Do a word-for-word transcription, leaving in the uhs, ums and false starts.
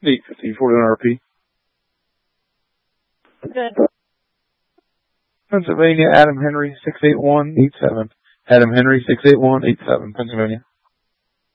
eight fifteen forty on R P. Good. Pennsylvania, Adam Henry, six eight one eight seven. Adam Henry, six eight one eight seven, Pennsylvania.